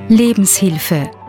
Lebenshilfe.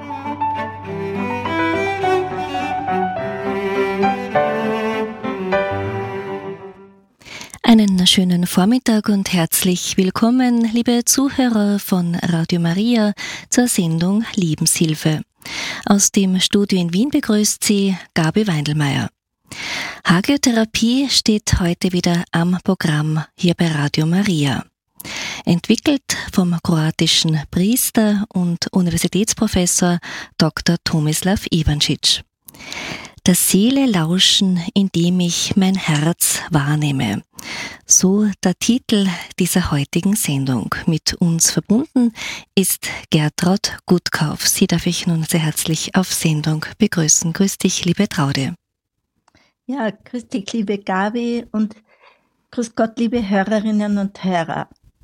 Einen schönen Vormittag und herzlich willkommen, liebe Zuhörer von Radio Maria, zur Sendung Lebenshilfe. Aus dem Studio in Wien begrüßt Sie Gabi Weindelmeier. Hagiotherapie steht heute wieder am Programm hier bei Radio Maria. Entwickelt vom kroatischen Priester und Universitätsprofessor Dr. Tomislav Ivančić. Der Seele lauschen, indem ich mein Herz wahrnehme. So der Titel dieser heutigen Sendung. Mit uns verbunden ist Gertraud Gutkauf. Sie darf ich nun sehr herzlich auf Sendung begrüßen. Grüß dich, liebe Traude. Ja, grüß dich, liebe Gabi, und grüß Gott, liebe Hörerinnen und Hörer.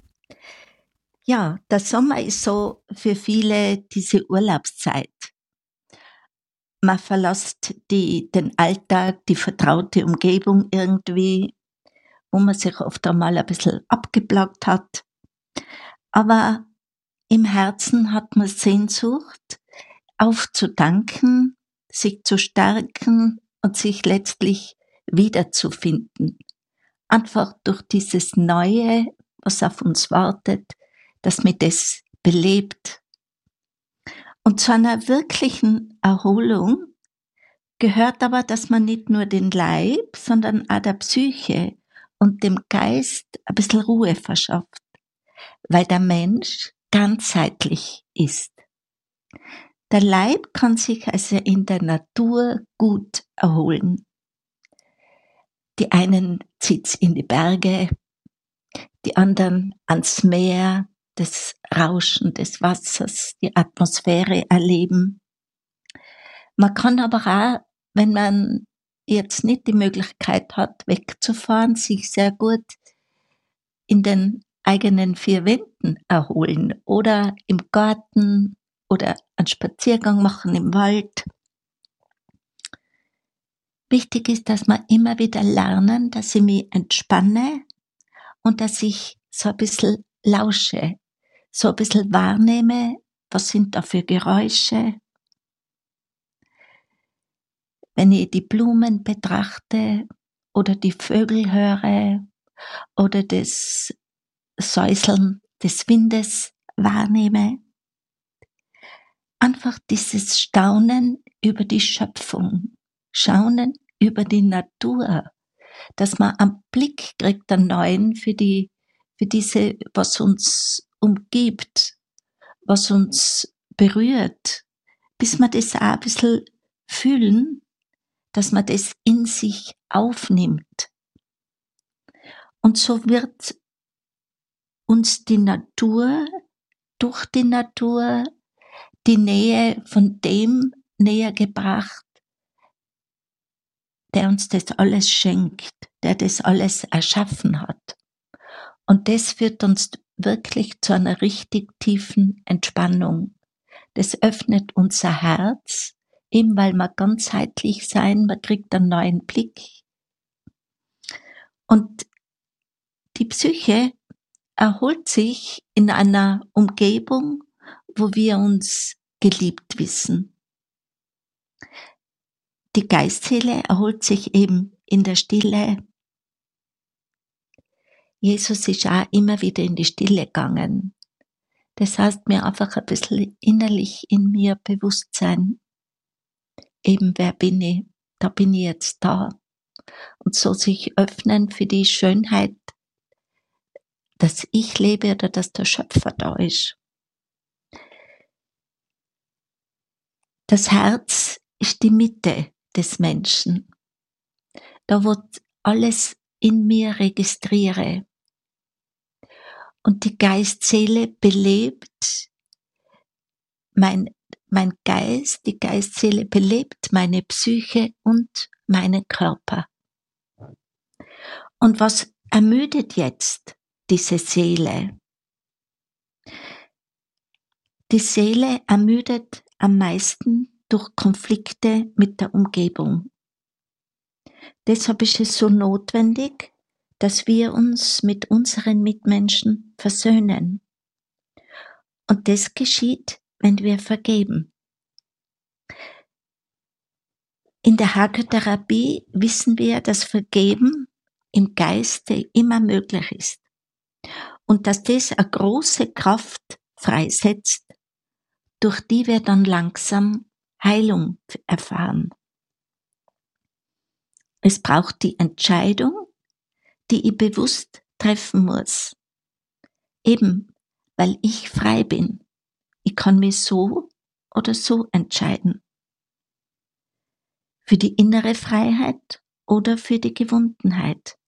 Ja, der Sommer ist so für viele diese Urlaubszeit. Man verlässt den Alltag, die vertraute Umgebung irgendwie, wo man sich oft einmal ein bisschen abgeplagt hat. Aber im Herzen hat man Sehnsucht, aufzutanken, sich zu stärken und sich letztlich wiederzufinden. Einfach durch dieses Neue, was auf uns wartet, dass mich das belebt. Und zu einer wirklichen Erholung gehört aber, dass man nicht nur den Leib, sondern auch der Psyche und dem Geist ein bisschen Ruhe verschafft, weil der Mensch ganzheitlich ist. Der Leib kann sich also in der Natur gut erholen. Die einen zieht's in die Berge, die anderen ans Meer, das Rauschen des Wassers, die Atmosphäre erleben. Man kann aber auch, wenn man jetzt nicht die Möglichkeit hat, wegzufahren, sich sehr gut in den eigenen vier Wänden erholen oder im Garten oder einen Spaziergang machen im Wald. Wichtig ist, dass wir immer wieder lernen, dass ich mich entspanne und dass ich so ein bisschen lausche, so ein bisschen wahrnehme, was sind da für Geräusche. Wenn ich die Blumen betrachte oder die Vögel höre oder das Säuseln des Windes wahrnehme. Einfach dieses Staunen über die Schöpfung, Staunen über die Natur, dass man einen Blick kriegt, einen neuen für diese, was uns umgibt, was uns berührt, bis wir das auch ein bisschen fühlen, dass man das in sich aufnimmt. Und so wird uns die Natur, durch die Natur, die Nähe von dem näher gebracht, der uns das alles schenkt, der das alles erschaffen hat. Und das führt uns wirklich zu einer richtig tiefen Entspannung. Das öffnet unser Herz, eben weil wir ganzheitlich sein, man kriegt einen neuen Blick. Und die Psyche erholt sich in einer Umgebung, wo wir uns geliebt wissen. Die Geistseele erholt sich eben in der Stille. Jesus ist auch immer wieder in die Stille gegangen. Das heißt, mir einfach ein bisschen innerlich in mir bewusst sein. Eben, wer bin ich? Da bin ich jetzt da. Und so sich öffnen für die Schönheit, dass ich lebe oder dass der Schöpfer da ist. Das Herz ist die Mitte des Menschen. Da wo alles in mir registriere. Und die Geistseele belebt mein Geist, die Geistseele belebt meine Psyche und meinen Körper. Und was ermüdet jetzt diese Seele? Die Seele ermüdet am meisten durch Konflikte mit der Umgebung. Deshalb ist es so notwendig, dass wir uns mit unseren Mitmenschen versöhnen. Und das geschieht, wenn wir vergeben. In der Hagioterapie wissen wir, dass Vergeben im Geiste immer möglich ist und dass das eine große Kraft freisetzt, durch die wir dann langsam Heilung erfahren. Es braucht die Entscheidung, die ich bewusst treffen muss. Eben, weil ich frei bin. Ich kann mich so oder so entscheiden. Für die innere Freiheit oder für die Gewundenheit.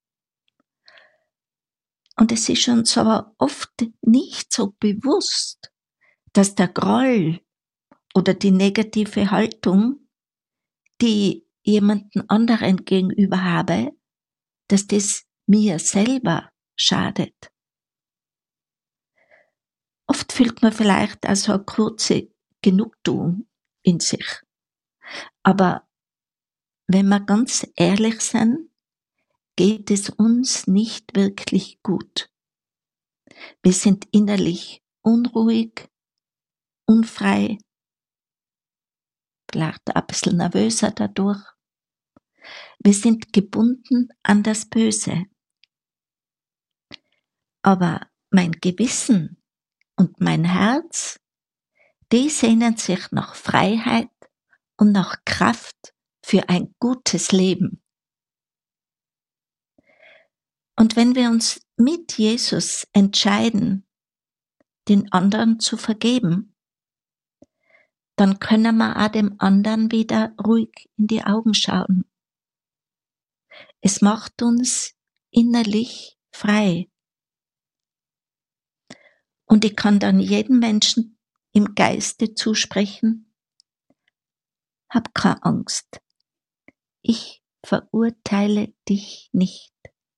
Und es ist uns aber oft nicht so bewusst, dass der Groll oder die negative Haltung, die jemanden anderen gegenüber habe, dass das mir selber schadet. Oft fühlt man vielleicht also eine kurze Genugtuung in sich. Aber wenn wir ganz ehrlich sind, geht es uns nicht wirklich gut. Wir sind innerlich unruhig, unfrei, vielleicht ein bisschen nervöser dadurch. Wir sind gebunden an das Böse. Aber mein Gewissen und mein Herz, die sehnen sich nach Freiheit und nach Kraft für ein gutes Leben. Und wenn wir uns mit Jesus entscheiden, den anderen zu vergeben, dann können wir auch dem anderen wieder ruhig in die Augen schauen. Es macht uns innerlich frei. Und ich kann dann jedem Menschen im Geiste zusprechen, hab keine Angst. Ich verurteile dich nicht.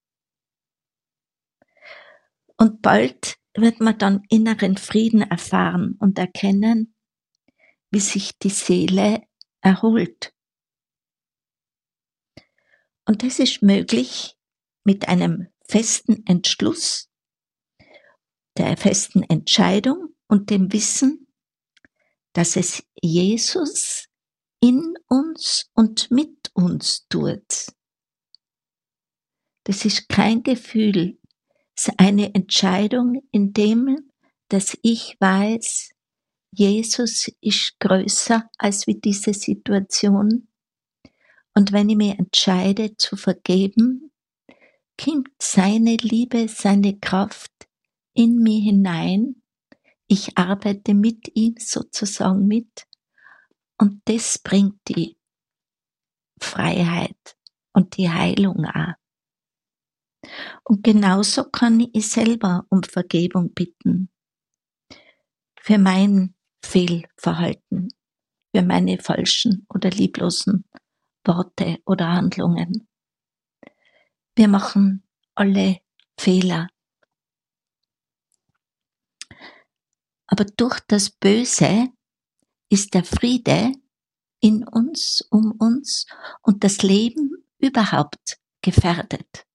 Und bald wird man dann inneren Frieden erfahren und erkennen, wie sich die Seele erholt. Und das ist möglich mit einem festen Entschluss, der festen Entscheidung und dem Wissen, dass es Jesus in uns und mit uns tut. Das ist kein Gefühl, es ist eine Entscheidung, in dem, dass ich weiß, Jesus ist größer als wie diese Situation. Und wenn ich mich entscheide zu vergeben, kommt seine Liebe, seine Kraft in mich hinein. Ich arbeite mit ihm sozusagen mit. Und das bringt die Freiheit und die Heilung auch. Und genauso kann ich selber um Vergebung bitten. Für mein Fehlverhalten, für meine falschen oder lieblosen Worte oder Handlungen. Wir machen alle Fehler. Aber durch das Böse ist der Friede in uns, um uns und das Leben überhaupt gefährdet.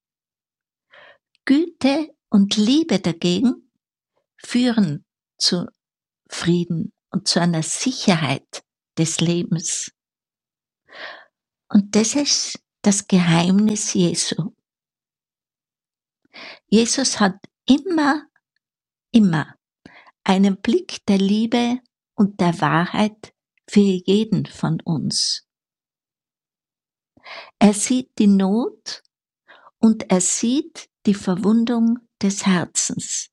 Güte und Liebe dagegen führen zu Frieden und zu einer Sicherheit des Lebens. Und das ist das Geheimnis Jesu. Jesus hat immer einen Blick der Liebe und der Wahrheit für jeden von uns. Er sieht die Not und er sieht die Verwundung des Herzens.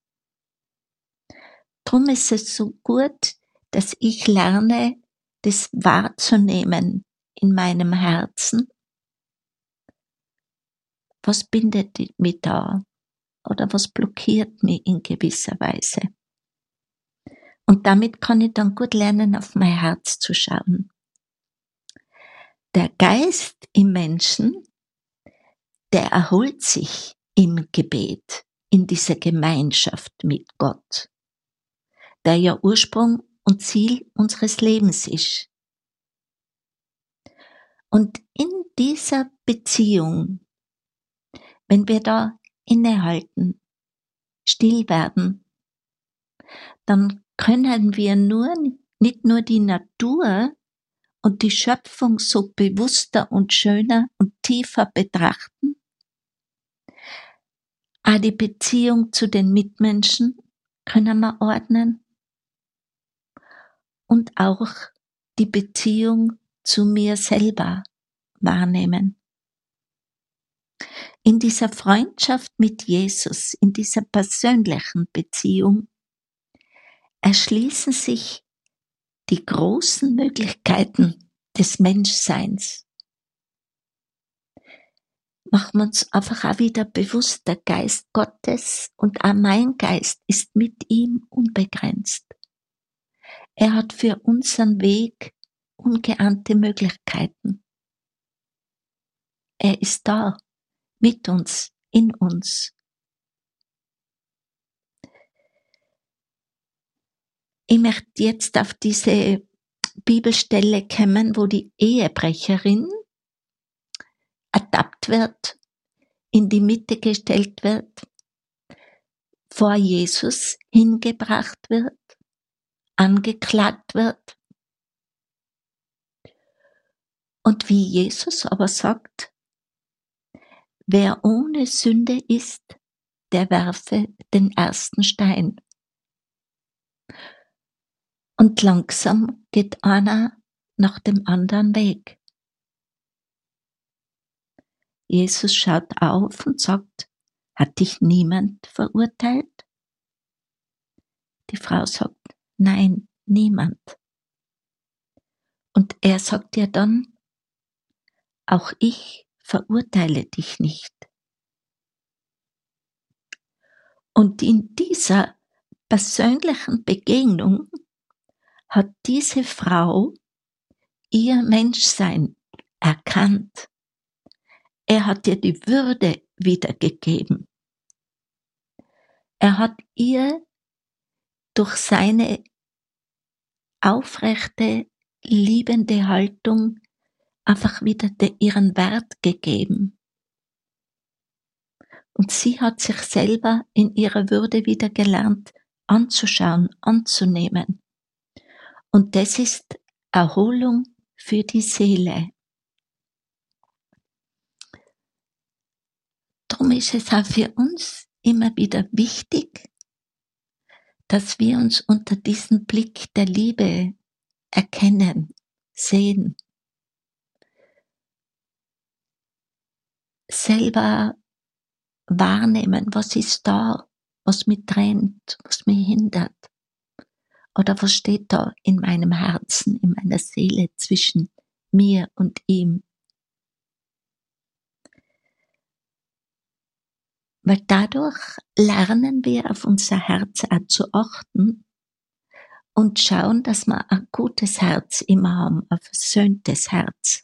Drum ist es so gut, dass ich lerne, das wahrzunehmen in meinem Herzen. Was bindet mich da? Oder was blockiert mich in gewisser Weise? Und damit kann ich dann gut lernen, auf mein Herz zu schauen. Der Geist im Menschen, der erholt sich im Gebet, in dieser Gemeinschaft mit Gott, der ja Ursprung und Ziel unseres Lebens ist. Und in dieser Beziehung, wenn wir da innehalten, still werden, dann können wir nicht nur die Natur und die Schöpfung so bewusster und schöner und tiefer betrachten, auch die Beziehung zu den Mitmenschen können wir ordnen und auch die Beziehung zu mir selber wahrnehmen. In dieser Freundschaft mit Jesus, in dieser persönlichen Beziehung, erschließen sich die großen Möglichkeiten des Menschseins. Machen wir uns einfach auch wieder bewusst, der Geist Gottes und auch mein Geist ist mit ihm unbegrenzt. Er hat für unseren Weg ungeahnte Möglichkeiten. Er ist da, mit uns, in uns. Ich möchte jetzt auf diese Bibelstelle kommen, wo die Ehebrecherin ertappt wird, in die Mitte gestellt wird, vor Jesus hingebracht wird, angeklagt wird. Und wie Jesus aber sagt, wer ohne Sünde ist, der werfe den ersten Stein. Und langsam geht einer nach dem anderen weg. Jesus schaut auf und sagt, hat dich niemand verurteilt? Die Frau sagt, nein, niemand. Und er sagt ihr dann, auch ich verurteile dich nicht. Und in dieser persönlichen Begegnung hat diese Frau ihr Menschsein erkannt. Er hat ihr die Würde wiedergegeben. Er hat ihr durch seine aufrechte, liebende Haltung einfach wieder ihren Wert gegeben. Und sie hat sich selber in ihrer Würde wieder gelernt anzuschauen, anzunehmen. Und das ist Erholung für die Seele. Darum ist es auch für uns immer wieder wichtig, dass wir uns unter diesem Blick der Liebe erkennen, sehen, selber wahrnehmen, was ist da, was mich trennt, was mich hindert. Oder was steht da in meinem Herzen, in meiner Seele zwischen mir und ihm. Weil dadurch lernen wir auf unser Herz auch zu achten und schauen, dass wir ein gutes Herz immer haben, ein versöhntes Herz.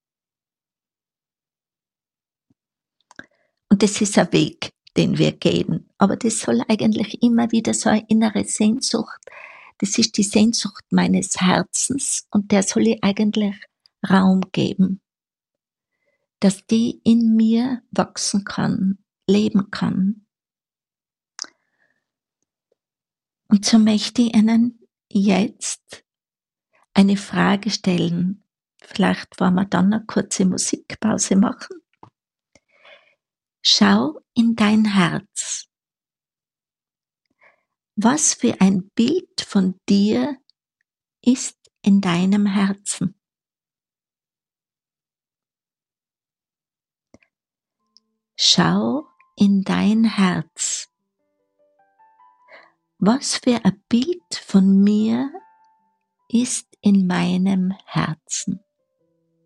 Und das ist ein Weg, den wir gehen. Aber das soll eigentlich immer wieder so eine innere Sehnsucht, das ist die Sehnsucht meines Herzens und der soll ich eigentlich Raum geben, dass die in mir wachsen kann, leben kann. Und so möchte ich Ihnen jetzt eine Frage stellen. Vielleicht wollen wir dann eine kurze Musikpause machen. Schau in dein Herz. Was für ein Bild von dir ist in deinem Herzen? Schau in dein Herz. Was für ein Bild von mir ist in meinem Herzen?